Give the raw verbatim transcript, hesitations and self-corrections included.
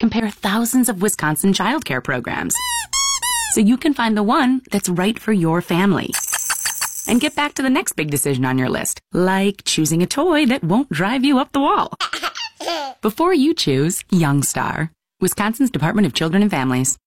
compare thousands of Wisconsin childcare programs so you can find the one that's right for your family. And get back to the next big decision on your list, like choosing a toy that won't drive you up the wall. Before you choose Youngstar, Wisconsin's Department of Children and Families.